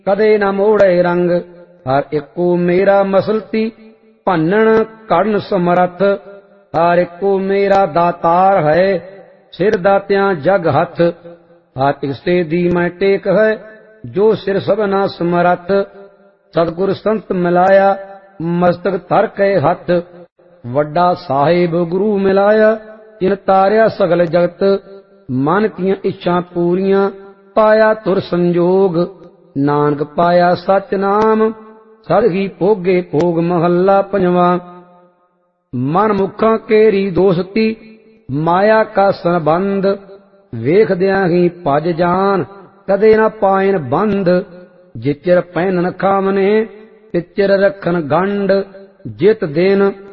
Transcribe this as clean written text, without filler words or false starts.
ਕਦੇ ਨਾ ਮੋੜੇ ਰੰਗ। ਹਰ ਇੱਕੋ ਮੇਰਾ ਮਸਲਤੀ ਭੰਨਣ ਕਰਨ ਸਮਰੱਥ। ਹਰ ਇੱਕੋ ਮੇਰਾ ਦਾਤਾਰ ਹੈ ਸਿਰ ਦਾਤਿਆਂ ਜਗ ਹੱਥ। ਹਰ ਇਸੇ ਦੀ ਮੈਂ ਟੇਕ ਹੈ ਜੋ ਸਿਰ ਸਭਨਾ ਸਮਰੱਥ। ਸਤਿਗੁਰ ਸੰਤ ਮਿਲਾਇਆ ਮਸਤਕ ਧਰ ਕੇ ਹੱਥ। ਵੱਡਾ ਸਾਹਿਬ ਗੁਰੂ ਮਿਲਾਇਆ ਜਿਨ ਤਾਰਿਆ ਸਗਲ ਜਗਤ। ਮਨ ਦੀਆਂ ਇੱਛਾ ਪੂਰੀਆਂ ਪਾਇਆ ਤੁਰ ਸੰਜੋਗ। ਨਾਨਕ ਪਾਇਆ ਸਚ ਨਾਮ ਸਦ ਹੀ ਭੋਗੇ ਭੋਗ। ਮਹੱਲਾ ਪੰਜਵਾਂ। ਮਨ ਮੁਖਾਂ ਕੇਰੀ ਦੋਸਤੀ ਮਾਇਆ ਕਾ ਸੰਬੰਧ। ਵੇਖਦਿਆਂ ਹੀ ਭਜ ਜਾਨ ਕਦੇ ਨਾ ਪਾਇਨ ਬੰਧ। ਜਿਚਰ ਪਹਿਨਨ ਖਾਵਨੇ ਤਿਚਰ ਰੱਖਨ ਗੰਢ। ਜਿਤ ਦਿਨ